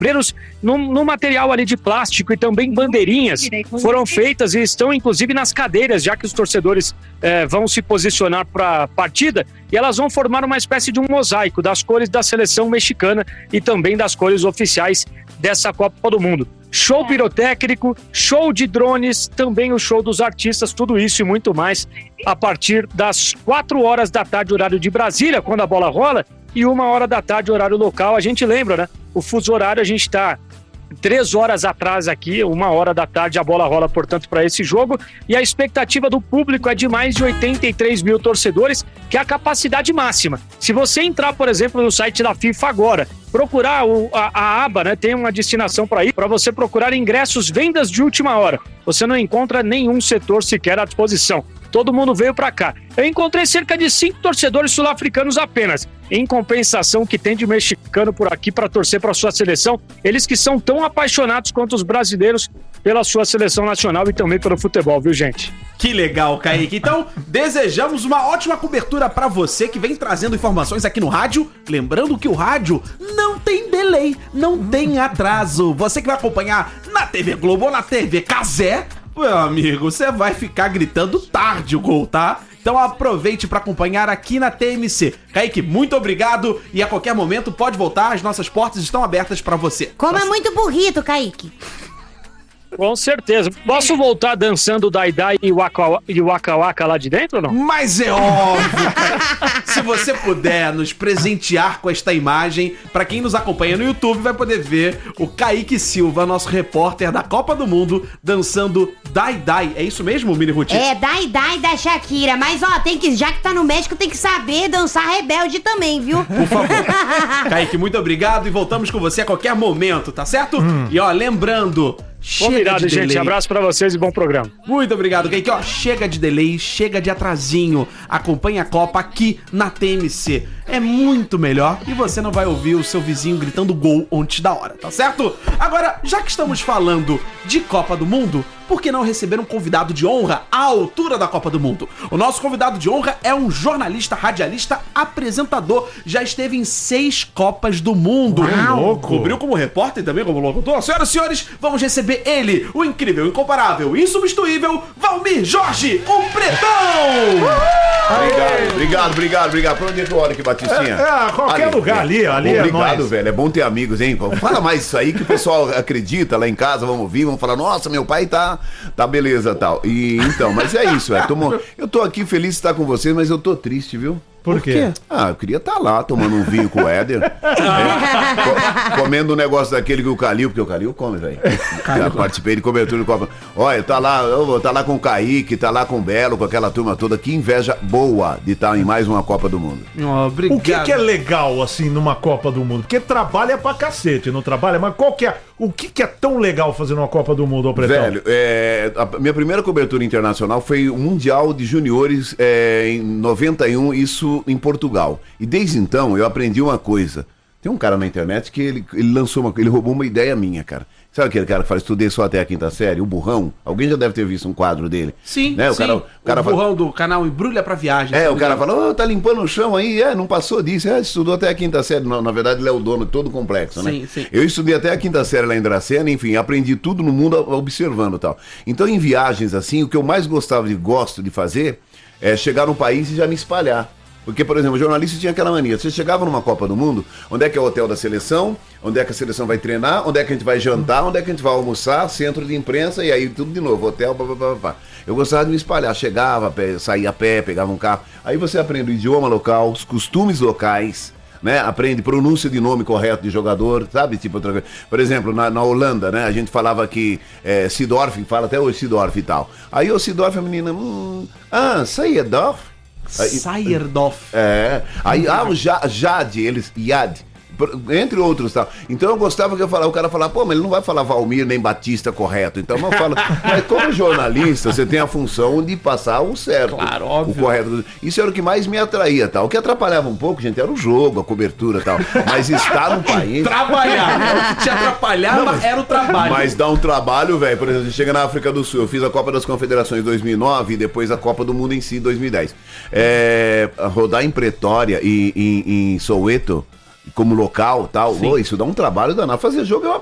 neoprenos no material ali de plástico, e também bandeirinhas foram feitas e estão inclusive nas cadeiras, já que os torcedores vão se posicionar para a partida, e elas vão formar uma espécie de um mosaico das cores da seleção mexicana e também das cores oficiais dessa Copa do Mundo. Show pirotécnico, show de drones, também o show dos artistas, tudo isso e muito mais a partir das 4 horas da tarde, horário de Brasília, quando a bola rola, e 1 hora da tarde, horário local. A gente lembra, né? O fuso horário, a gente está 3 horas atrás aqui, 1 hora da tarde a bola rola, portanto, para esse jogo, e a expectativa do público é de mais de 83 mil torcedores, que é a capacidade máxima. Se você entrar, por exemplo, no site da FIFA agora, procurar a aba, né, tem uma destinação para ir, para você procurar ingressos, vendas de última hora. Você não encontra nenhum setor sequer à disposição. Todo mundo veio para cá. Eu encontrei cerca de 5 torcedores sul-africanos apenas. Em compensação, que tem de mexicano por aqui para torcer para a sua seleção, eles que são tão apaixonados quanto os brasileiros pela sua seleção nacional e também pelo futebol, viu, gente? Que legal, Kaique. Então, desejamos uma ótima cobertura para você que vem trazendo informações aqui no rádio. Lembrando que o rádio não tem delay, não tem atraso. Você que vai acompanhar na TV Globo ou na TV Cazé, meu amigo, você vai ficar gritando tarde o gol, tá? Então aproveite para acompanhar aqui na TMC. Kaique, muito obrigado, e a qualquer momento pode voltar, as nossas portas estão abertas para você. Como é muito burrito, Kaique. Com certeza. Posso voltar dançando o Daidai e o Waka Waka lá de dentro ou não? Mas é óbvio, cara. Se você puder nos presentear com esta imagem, pra quem nos acompanha no YouTube vai poder ver o Kaique Silva, nosso repórter da Copa do Mundo, dançando Daidai. É isso mesmo, Mini Ruth? É, Daidai da Shakira. Mas, ó, já que tá no México, tem que saber dançar Rebelde também, viu? Por favor. Kaique, muito obrigado, e voltamos com você a qualquer momento, tá certo? E, ó, lembrando... Combinado, gente. Abraço pra vocês e bom programa. Muito obrigado, Kaique. Ó, chega de delay, chega de atrasinho. Acompanhe a Copa aqui na TMC. É muito melhor e você não vai ouvir o seu vizinho gritando gol antes da hora, tá certo? Agora, já que estamos falando de Copa do Mundo, por que não receber um convidado de honra à altura da Copa do Mundo? O nosso convidado de honra é um jornalista, radialista, apresentador. Já esteve em 6 Copas do Mundo. Uau! Cobriu como repórter e também como locutor. Senhoras e senhores, vamos receber ele, o incrível, incomparável, insubstituível, Valmir Jorge, o Pretão! Obrigado. Pra onde é que eu olho aqui, Batistinha? Qualquer lugar ali é nóis. Obrigado, velho. É bom ter amigos, hein? Fala mais isso aí que o pessoal acredita lá em casa, vamos ouvir, vamos falar, nossa, meu pai tá beleza, tal. E então, mas é isso, eu tô aqui feliz de estar com vocês, mas eu tô triste, viu? Por quê? Eu queria estar lá tomando um vinho com o Éder, comendo um negócio daquele que o Calil, porque o Calil come, velho. Já participei de cobertura de Copa. Olha, eu vou estar lá com o Kaique, tá lá com o Belo, com aquela turma toda. Que inveja boa de estar em mais uma Copa do Mundo. Obrigado. O que é legal, assim, numa Copa do Mundo? Porque trabalha pra cacete, não trabalha? Mas o que é tão legal fazer numa Copa do Mundo, Pretão? Velho, a minha primeira cobertura internacional foi o Mundial de Juniores em 91, isso em Portugal. E desde então eu aprendi uma coisa. Tem um cara na internet que ele ele roubou uma ideia minha, cara. Sabe aquele cara que fala, estudei só até a 5ª série? O burrão? Alguém já deve ter visto um quadro dele. Sim, né? O cara burrão fala... do canal Embrulha pra Viagem. O cara fala, tá limpando o chão aí, não passou disso. Estudou até a 5ª série. Não, na verdade ele é o dono de todo o complexo, né? Sim. Eu estudei até a 5ª série lá em Dracena, enfim, aprendi tudo no mundo observando e tal. Então em viagens assim, o que eu mais gosto de fazer é chegar num país e já me espalhar. Porque, por exemplo, o jornalista tinha aquela mania. Você chegava numa Copa do Mundo, onde é que é o hotel da seleção, onde é que a seleção vai treinar, onde é que a gente vai jantar, onde é que a gente vai almoçar, centro de imprensa, e aí tudo de novo, hotel, pá. Eu gostava de me espalhar, chegava, saía a pé, pegava um carro. Aí você aprende o idioma local, os costumes locais, né? Aprende pronúncia de nome correto de jogador, sabe? Tipo outra coisa. Por exemplo, na Holanda, né? A gente falava que Seedorf, fala até hoje Seedorf e tal. Aí o Seedorf, a menina, Seedorf? Sayerdorf. Aí o Jade, Yad, entre outros, tal. Então eu gostava que o cara falava, pô, mas ele não vai falar Valmir nem Batista correto. Então eu falo, mas como jornalista, você tem a função de passar o certo. Claro, óbvio. O correto. Isso era o que mais me atraía, tal. O que atrapalhava um pouco, gente, era o jogo, a cobertura, tal. Mas estar no país... Trabalhar. O que te atrapalhava era o trabalho. Mas dá um trabalho, velho. Por exemplo, você chega na África do Sul, eu fiz a Copa das Confederações em 2009 e depois a Copa do Mundo em si em 2010. Rodar em Pretória e em Soweto, como local e tal. Ô, isso dá um trabalho danado. Fazer jogo é uma